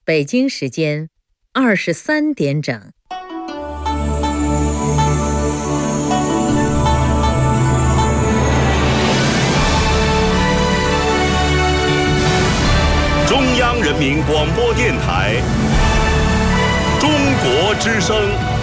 北京时间23点整。 中央人民广播电台中国之声。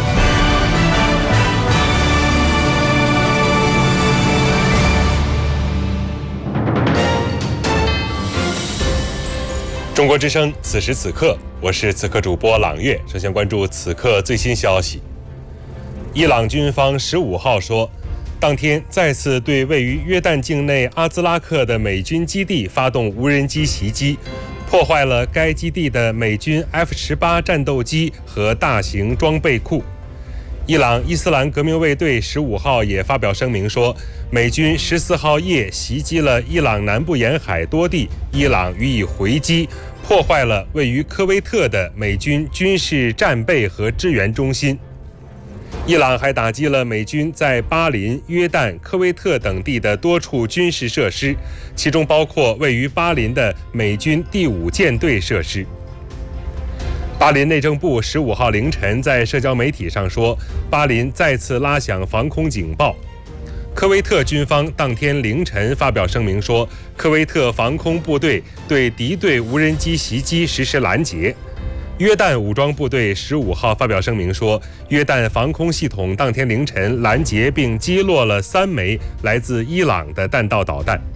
中国之声，此时此刻，我是此刻主播朗月。首先关注此刻最新消息。伊朗军方15号说，当天再次对位于约旦境内阿兹拉克的美军基地发动无人机袭击，破坏了该基地的美军 F-18 战斗机和大型装备库。伊朗伊斯兰革命卫队15号也发表声明说，美军14号夜袭击了伊朗南部沿海多地，伊朗予以回击，破坏了位于科威特的美军军事战备和支援中心。伊朗还打击了美军在巴林、约旦、科威特等地的多处军事设施，其中包括位于巴林的美军第5舰队设施。巴林内政部15号凌晨在社交媒体上说，巴林再次拉响防空警报。科威特军方当天凌晨发表声明说，科威特防空部队对敌对无人机袭击实施拦截。约旦武装部队15号发表声明说，约旦防空系统当天凌晨拦截并击落了3枚来自伊朗的弹道导弹。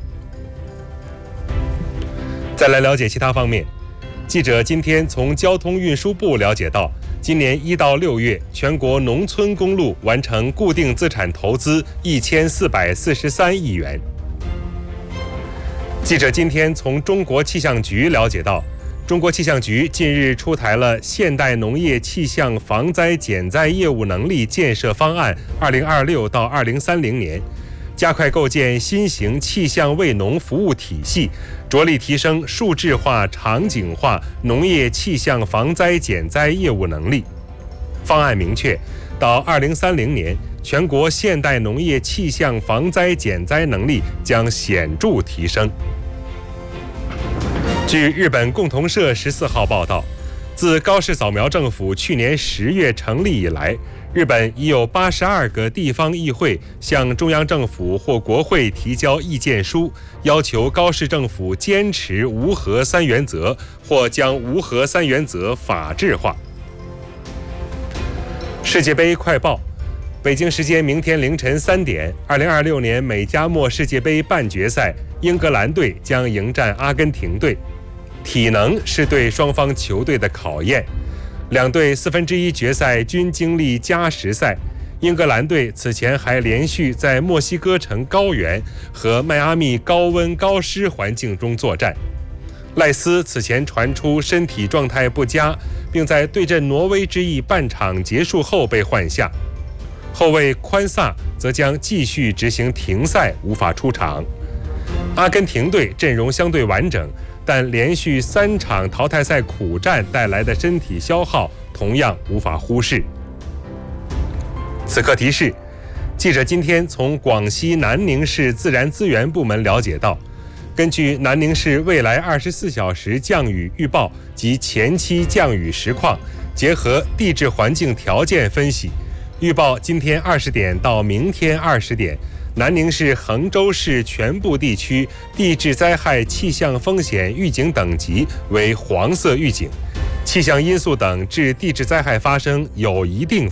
再来了解其他方面。记者今天从交通运输部了解到，今年1到6月，全国农村公路完成固定资产投资1443亿元。记者今天从中国气象局了解到，中国气象局近日出台了现代农业气象防灾减灾业务能力建设方案2026到2030年，加快构建新型气象卫农服务体系，着力提升数字化、场景化农业气象防灾减灾业务能力。方案明确，到2030年，全国现代农业气象防灾减灾能力将显著提升。据日本共同社14号报道，自高市早苗政府去年10月成立以来，日本已有82个地方议会向中央政府或国会提交意见书，要求高市政府坚持无核3原则，或将无核3原则法制化。世界杯快报，北京时间明天凌晨3点，2026年美加墨世界杯半决赛，英格兰队将迎战阿根廷队。体能是对双方球队的考验，两队1/4决赛均经历加时赛。英格兰队此前还连续在墨西哥城高原和迈阿密高温高湿环境中作战。赖斯此前传出身体状态不佳，并在对阵挪威之役半场结束后被换下。后卫宽萨则将继续执行停赛，无法出场。阿根廷队阵容相对完整，但连续3场淘汰赛苦战带来的身体消耗同样无法忽视。此刻提示，记者今天从广西南宁市自然资源部门了解到，根据南宁市未来24小时降雨预报及前期降雨实况，结合地质环境条件分析，预报今天20点到明天20点，南宁市衡州市全部地区地质灾害气象风险预警等级为黄色预警，气象因素等致地质灾害发生有一定